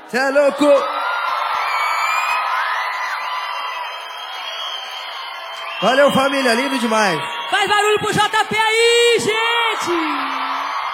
Cê é louco. Valeu, família, lindo demais. Faz barulho pro JP aí, gente!